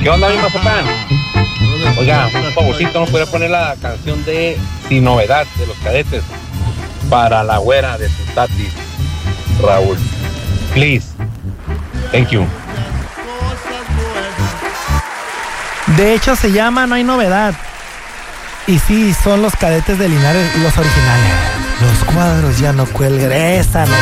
¿Qué onda, mi mazapán? Oiga, un favorcito, ¿no puede poner la canción de Sin Novedad de Los Cadetes para la güera de sus tatis, Raúl? Please. Thank you. De hecho, se llama No Hay Novedad. Y sí, son Los Cadetes de Linares los originales. Los cuadros ya no cuelgan. Esa no.